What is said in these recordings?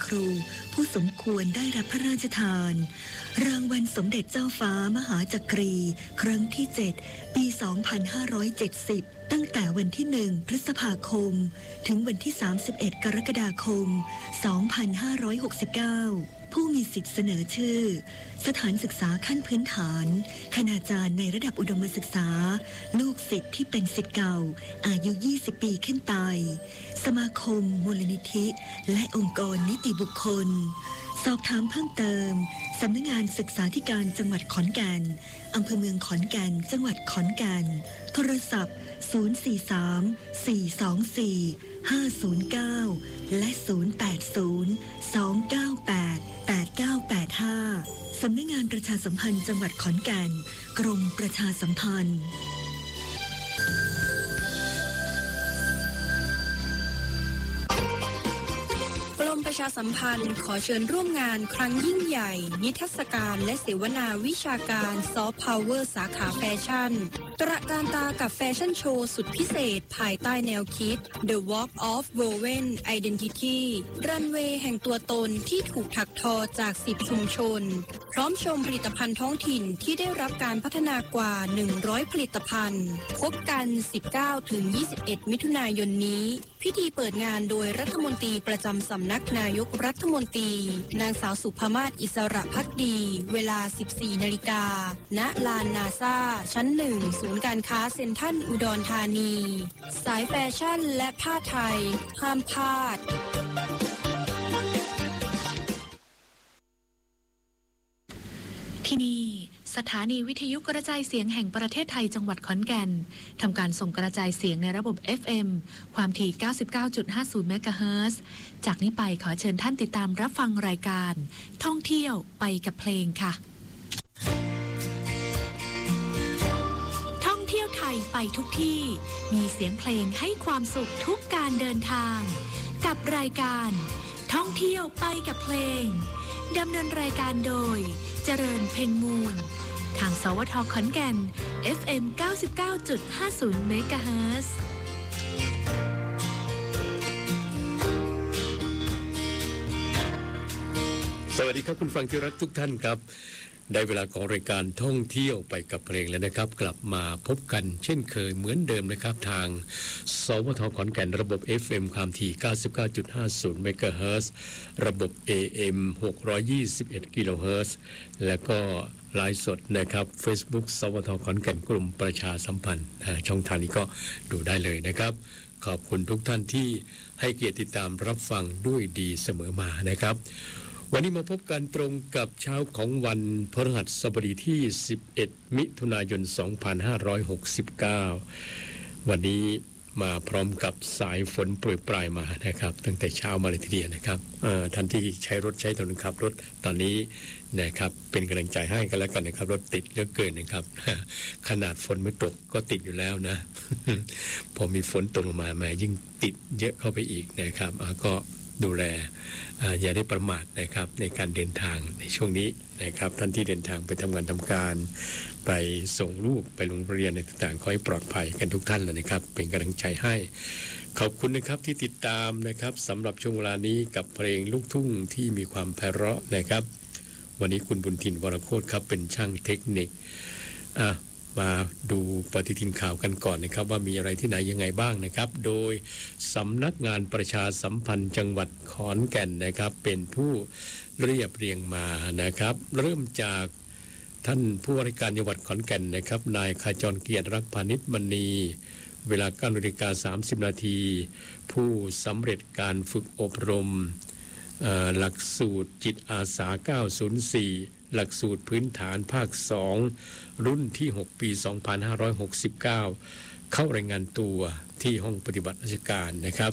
ครูผู้สมควรได้รับพระราชทานรางวัลสมเด็จเจ้าฟ้ามหาจักรีครั้งที่ 7 ปี 2570 ตั้งแต่วันที่ 1 พฤษภาคมถึงวันที่ 31 กรกฎาคม 2569 ผู้มีสิทธิเสนอชื่อสถานศึกษาขั้นพื้นฐานคณาจารย์ในระดับอุดมศึกษาลูกศิษย์ที่เป็นศิษย์เก่าอายุ 20 ปีขึ้นไปสมาคมมูลนิธิและองค์กรนิติบุคคลสอบถามเพิ่มเติมสำนักงานศึกษาธิการจังหวัดขอนแก่นอำเภอเมืองขอนแก่นจังหวัดขอนแก่นโทรศัพท์ 043-424-509 และ 080-298-8985 สำนักงานประชาสัมพันธ์จังหวัดขอนแก่นกรมประชาสัมพันธ์ประชาสัมพันธ์ขอเชิญร่วมงานครั้งยิ่งใหญ่นิทรรศการและเสวนาวิชาการซอฟต์พาวเวอร์สาขาแฟชั่นตระการตากับแฟชั่นโชว์สุดพิเศษภายใต้แนวคิด The Walk of Woven Identity รันเวย์แห่งตัวตนที่ถูกถักทอจาก10ชุมชนพร้อมชมผลิตภัณฑ์ท้องถิ่นที่ได้รับการพัฒนากว่า100ผลิตภัณฑ์พบกัน 19-21 มิถุนายนนี้พิธีเปิดงานโดยรัฐมนตรีประจำสำนักนายกรัฐมนตรีนางสาวสุภมาศอิสระภักดีเวลา 14 นาฬิกาณลานนาซาชั้น 1 ศูนย์การค้าเซ็นทรัลอุดรธานีสายแฟชั่นและผ้าไทยห้ามพลาดที่นี่สถานีวิทยุกระจายเสียงแห่งประเทศไทยจังหวัดขอนแก่นทำการส่งกระจายเสียงในระบบ FM ความถี่ 99.50 เมกะเฮิรตซ์จากนี้ไปขอเชิญท่านติดตามรับฟังรายการท่องเที่ยวไปกับเพลงค่ะท่องเที่ยวไทยไปทุกที่มีเสียงเพลงให้ความสุขทุกการเดินทางกับรายการท่องเที่ยวไปกับเพลงดำเนินรายการโดยเจริญเพ็งมูลทางสวท.ขอนแก่น FM 99.50 เมกะเฮิรตซ์สวัสดีครับคุณฟังที่รักทุกท่านครับได้เวลาของรายการท่องเที่ยวไปกับเพลงแล้วนะครับกลับมาพบกันเช่นเคยเหมือนเดิมนะครับทางสวท.ขอนแก่นระบบ FM ความถี่ 99.50 เมกะเฮิรตซ์ระบบ AM 621 กิโลเฮิรตซ์และก็ไลฟ์สดนะครับ Facebook สวท.ขอนแก่นกลุ่มประชาสัมพันธ์ช่องทางนี้ก็ดูได้เลยนะครับขอบคุณทุกท่านที่ให้เกียรติติดตามรับฟังด้วยดีเสมอมานะครับวันนี้มาพบกันตรงกับเช้าของวันพฤหัสบดีที่11มิถุนายน2569วันนี้มาพร้อมกับสายฝนโปรยปลายมานะครับตั้งแต่เช้ามาเลยทีเดียวนะครับท่านที่ใช้รถใช้ถนนขับรถตอนนี้นะครับเป็นกำลังใจให้กันแล้วกันนะครับรถติดเหลือเกินนะครับขนาดฝนไม่ตกก็ติดอยู่แล้วนะ พอมีฝนตกลงมายิ่งติดเยอะเข้าไปอีกนะครับก็ดูแลอย่าได้ประมาทนะครับในการเดินทางในช่วงนี้นะครับท่านที่เดินทางไปทำงานทำการไปส่งลูกไปโรงเรียนในต่างๆขอให้ปลอดภัยกันทุกท่านเลยนะครับเป็นกำลังใจให้ขอบคุณนะครับที่ติดตามนะครับสำหรับช่วงเวลานี้กับเพลงลูกทุ่งที่มีความไพเราะนะครับวันนี้คุณบุญถิ่นวรโคตรครับเป็นช่างเทคนิคมาดูปฏิทินข่าวกันก่อนนะครับว่ามีอะไรที่ไหนยังไงบ้างนะครับโดยสำนักงานประชาสัมพันธ์จังหวัดขอนแก่นนะครับเป็นผู้เรียบเรียงมานะครับเริ่มจากท่านผู้ว่าราชการจังหวัดขอนแก่นนะครับนายขจรเกียรติรักพานิชมณีเวลา 9:30 นาทีผู้สำเร็จการฝึกอบรมหลักสูตรจิตอาสา904หลักสูตรพื้นฐานภาค2รุ่นที่6ปี2569เข้ารายงานตัวที่ห้องปฏิบัติราชการนะครับ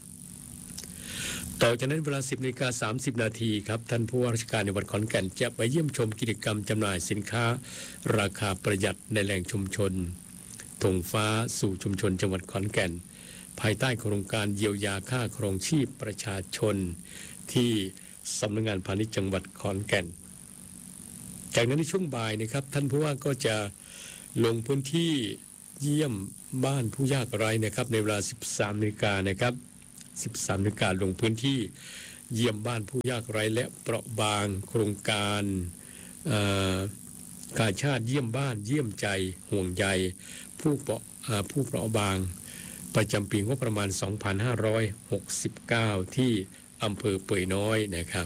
ต่อจากนั้นเวลา 10:30 นาทีครับท่านผู้ว่าราชการจังหวัดขอนแก่นจะไปเยี่ยมชมกิจกรรมจำหน่ายสินค้าราคาประหยัดในแหล่งชุมชนธงฟ้าสู่ชุมชนจังหวัดขอนแก่นภายใต้โครงการเยียวยาค่าครองชีพประชาชนที่สำนักงานพาณิชย์จังหวัดขอนแก่นจากนั้นในช่วงบ่ายนะครับท่านผู้ว่าก็จะลงพื้นที่เยี่ยมบ้านผู้ยากไร้นะครับในเวลา 13 นาฬิกานะครับ 13 นาฬิกาลงพื้นที่เยี่ยมบ้านผู้ยากไร้และเปราะบางโครงการกาชาติเยี่ยมบ้านเยี่ยมใจห่วงใยผู้เปราะบางประจำปีงบประมาณ 2569 ที่อำเภอเปื่อยน้อยนะครับ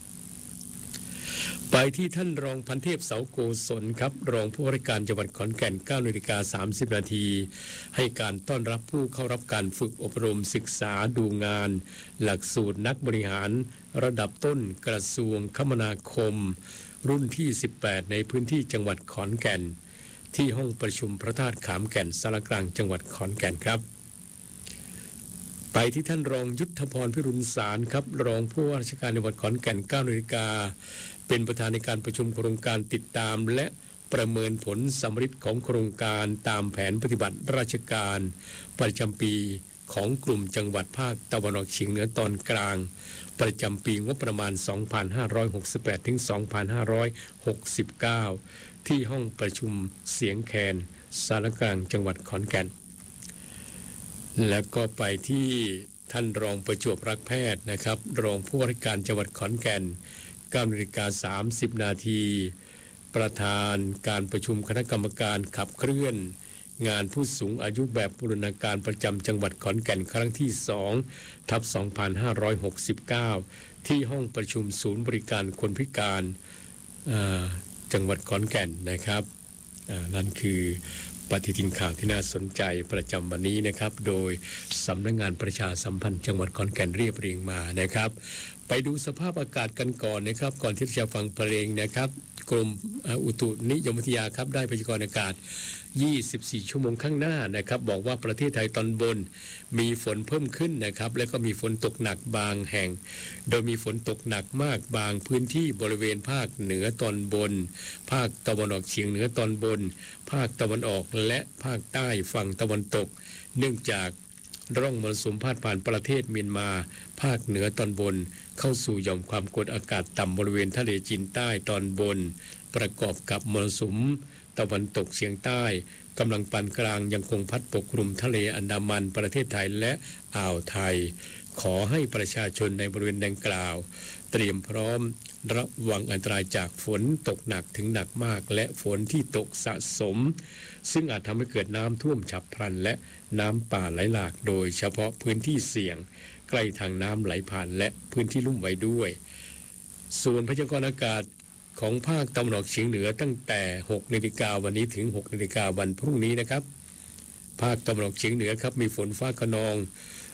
ไปที่ท่านรองพันเทพเสาโกศลครับรองผู้ว่าราชการจังหวัดขอนแก่น 9:30 นาทีให้การต้อนรับผู้เข้ารับการฝึกอบรมศึกษาดูงานหลักสูตรนักบริหารระดับต้นกระทรวงคมนาคมรุ่นที่ 18 ในพื้นที่จังหวัดขอนแก่นที่ห้องประชุมพระธาตุขามแก่นสารกลางจังหวัดขอนแก่นครับไปที่ท่านรองยุทธพรพิรุณสารครับรองผู้ว่าราชการจังหวัดขอนแก่น 9 นาฬิกาเป็นประธานในการประชุมโครงการติดตามและประเมินผลสำฤทธิ์ของโครงการตามแผนปฏิบัติราชการประจำปีของกลุ่มจังหวัดภาคตะวันออกเฉียงเหนือตอนกลางประจำปีงบประมาณ 2568 ถึง 2569 ที่ห้องประชุมเสียงแคนสารกลางจังหวัดขอนแก่นแล้วก็ไปที่ท่านรองประจวบรักแพทย์นะครับรองผู้ว่าราชการจังหวัดขอนแก่น 9:30 นาทีประธานการประชุมคณะกรรมการขับเคลื่อนงานผู้สูงอายุแบบบูรณาการประจำจังหวัดขอนแก่นครั้งที่ 2/2569 ที่ห้องประชุมศูนย์บริการคนพิการจังหวัดขอนแก่นนะครับนั่นคือปฏิทินข่าวที่น่าสนใจประจำวันนี้นะครับโดยสำนักงานประชาสัมพันธ์จังหวัดขอนแก่นเรียบเรียงมานะครับไปดูสภาพอากาศกันก่อนนะครับก่อนที่จะฟังเพลงนะครับกรมอุตุนิยมวิทยาครับได้พยากรณ์อากาศ24 ชั่วโมงข้างหน้านะครับบอกว่าประเทศไทยตอนบนมีฝนเพิ่มขึ้นนะครับและก็มีฝนตกหนักบางแห่งโดยมีฝนตกหนักมากบางพื้นที่บริเวณภาคเหนือตอนบนภาคตะวันออกเฉียงเหนือตอนบนภาคตะวันออกและภาคใต้ฝั่งตะวันตกเนื่องจากร่องมรสุมพาดผ่านประเทศเมียนมาภาคเหนือตอนบนเข้าสู่หย่อมความกดอากาศต่ำบริเวณทะเลจีนใต้ตอนบนประกอบกับมรสุมตะวันตกเฉียงใต้กำลังปานกลางยังคงพัดปกคลุมทะเลอันดามันประเทศไทยและอ่าวไทยขอให้ประชาชนในบริเวณดังกล่าวเตรียมพร้อมระวังอันตรายจากฝนตกหนักถึงหนักมากและฝนที่ตกสะสมซึ่งอาจทำให้เกิดน้ำท่วมฉับพลันและน้ำป่าไหลหลากโดยเฉพาะพื้นที่เสี่ยงใกล้ทางน้ำไหลผ่านและพื้นที่ลุ่มไว้ด้วยส่วนพยากรณ์อากาศของภาคตะวันออกเฉียงเหนือตั้งแต่ 6 นาฬิกาวันนี้ถึง 6 นาฬิกาวันพรุ่งนี้นะครับภาคตะวันออกเฉียงเหนือครับมีฝนฟ้าคะนอง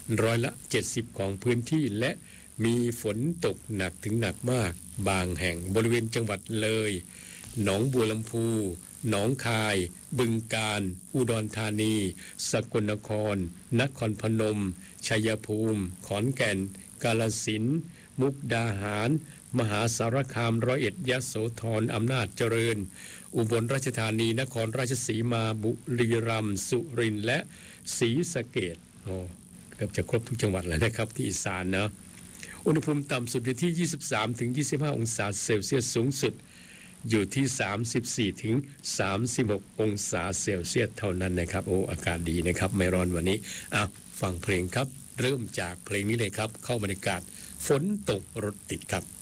70%ของพื้นที่และมีฝนตกหนักถึงหนักมากบางแห่งบริเวณจังหวัดเลยหนองบัวลำพูหนองคายบึงกาฬอุดรธานีสกลนครนครพนมชัยภูมิขอนแก่นกาฬสินธุ์มุกดาหารมหาสารคามร้อยเอ็ดยโสธรอำนาจเจริญอุบลราชธานีนครราชสีมาบุรีรัมย์สุรินทร์และศรีสะเกษเกือบจะครบทุกจังหวัดแล้วนะครับที่อีสานนะอุณหภูมิต่ำสุดอยู่ที่ 23-25 องศาเซลเซียสสูงสุดอยู่ที่ 34-36 องศาเซลเซียสเท่านั้นนะครับอากาศดีนะครับไม่ร้อนวันนี้ฟังเพลงครับเริ่มจากเพลงนี้เลยครับเข้าบรรยากาศฝนตกรถติดครับ